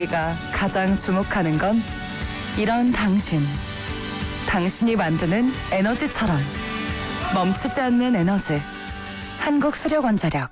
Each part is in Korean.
우리가 가장 주목하는 건 이런 당신이 만드는 에너지처럼 멈추지 않는 에너지. 한국수력원자력.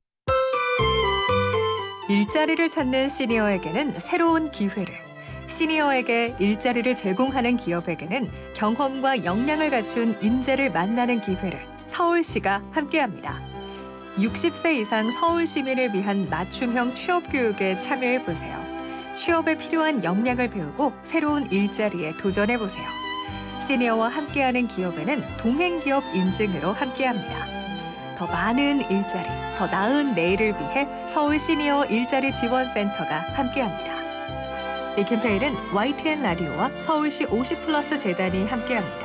일자리를 찾는 시니어에게는 새로운 기회를, 시니어에게 일자리를 제공하는 기업에게는 경험과 역량을 갖춘 인재를 만나는 기회를 서울시가 함께합니다. 60세 이상 서울 시민을 위한 맞춤형 취업 교육에 참여해보세요. 취업에 필요한 역량을 배우고 새로운 일자리에 도전해보세요. 시니어와 함께하는 기업에는 동행기업 인증으로 함께합니다. 더 많은 일자리, 더 나은 내일을 위해 서울 시니어 일자리 지원센터가 함께합니다. 이 캠페인은 YTN 라디오와 서울시 50플러스 재단이 함께합니다.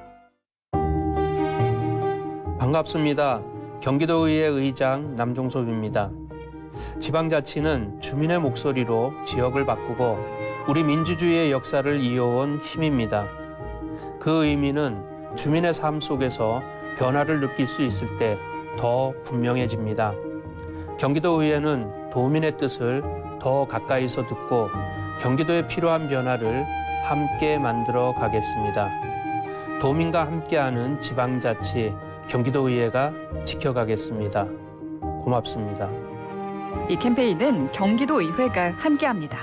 반갑습니다. 경기도의회 의장 남종섭입니다. 지방자치는 주민의 목소리로 지역을 바꾸고 우리 민주주의의 역사를 이어온 힘입니다. 그 의미는 주민의 삶 속에서 변화를 느낄 수 있을 때 더 분명해집니다. 경기도의회는 도민의 뜻을 더 가까이서 듣고 경기도에 필요한 변화를 함께 만들어 가겠습니다. 도민과 함께하는 지방자치 경기도의회가 지켜가겠습니다. 고맙습니다. 이 캠페인은 경기도의회가 함께합니다.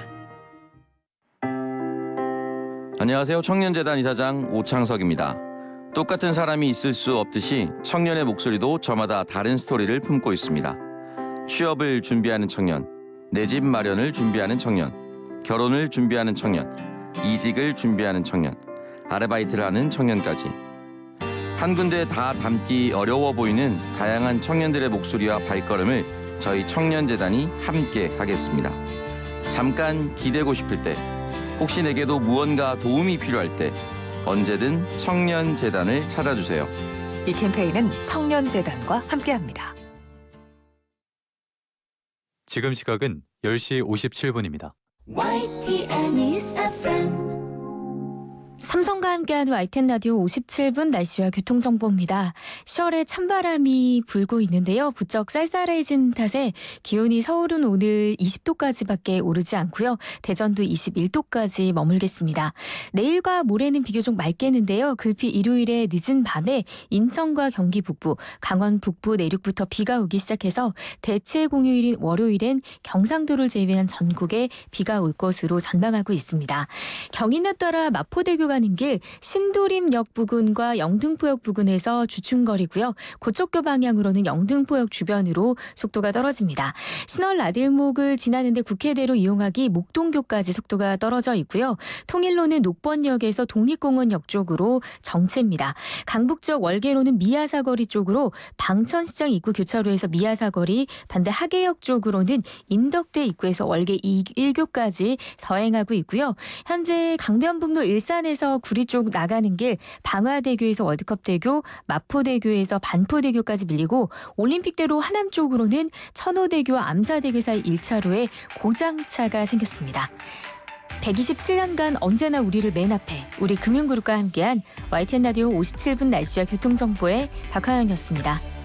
안녕하세요. 청년재단 이사장 오창석입니다. 똑같은 사람이 있을 수 없듯이 청년의 목소리도 저마다 다른 스토리를 품고 있습니다. 취업을 준비하는 청년, 내 집 마련을 준비하는 청년, 결혼을 준비하는 청년, 이직을 준비하는 청년, 아르바이트를 하는 청년까지 한 군데 다 담기 어려워 보이는 다양한 청년들의 목소리와 발걸음을 저희 청년재단이 함께 하겠습니다. 잠깐 기대고 싶을 때, 혹시 내게도 무언가 도움이 필요할 때 언제든 청년재단을 찾아주세요. 이 캠페인은 청년재단과 함께합니다. 지금 시각은 10시 57분입니다. 삼성과 함께하는 YTN 라디오 57분 날씨와 교통정보입니다. 10월에 찬바람이 불고 있는데요. 부쩍 쌀쌀해진 탓에 기온이 서울은 오늘 20도까지밖에 오르지 않고요. 대전도 21도까지 머물겠습니다. 내일과 모레는 비교적 맑겠는데요. 글피 일요일에 늦은 밤에 인천과 경기 북부, 강원 북부 내륙부터 비가 오기 시작해서 대체 공휴일인 월요일엔 경상도를 제외한 전국에 비가 올 것으로 전망하고 있습니다. 경인에 따라 마포대교 가는 길 신도림역 부근과 영등포역 부근에서 주춤거리고요. 고척교 방향으로는 영등포역 주변으로 속도가 떨어집니다. 신월 나들목을 지나는데 국회대로 이용하기 목동교까지 속도가 떨어져 있고요. 통일로는 녹번역에서 독립공원역 쪽으로 정체입니다. 강북쪽 월계로는 미아사거리 쪽으로 방천시장 입구 교차로에서 미아사거리, 반대 하계역 쪽으로는 인덕대 입구에서 월계 1교까지 서행하고 있고요. 현재 강변북로 일산에서 구리 쪽 나가는 길 방화대교에서 월드컵대교, 마포대교에서 반포대교까지 밀리고 올림픽대로 하남 쪽으로는 천호대교와 암사대교 사이 1차로에 고장차가 생겼습니다. 127년간 언제나 우리를 맨 앞에 우리 금융그룹과 함께한 YTN 라디오 57분 날씨와 교통정보의 박하영이었습니다.